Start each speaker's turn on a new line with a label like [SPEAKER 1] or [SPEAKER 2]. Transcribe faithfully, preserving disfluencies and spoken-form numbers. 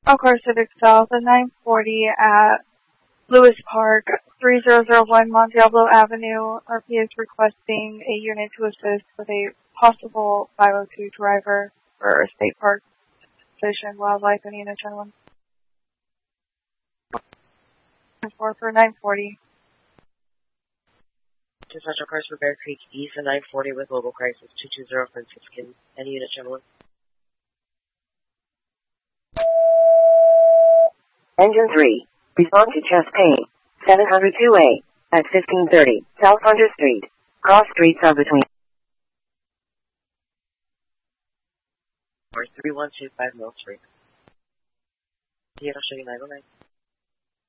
[SPEAKER 1] Of course, Civic South at nine forty at Lewis Park, three zero zero one Mount Diablo Avenue. R P is requesting a unit to assist with a possible five oh two driver for State Park, Fish and Wildlife, and unit gentlemen. four for nine forty.
[SPEAKER 2] Dispatch cars for Bear Creek East and nine forty with Global Crisis two two zero Franciscan. Any unit gentlemen.
[SPEAKER 3] Engine three. Respond to chest pain. seven oh two A. At fifteen thirty. South Hunter Street. Cross streets are between.
[SPEAKER 2] Or three one two five Mill Street. Seattle City nine oh nine.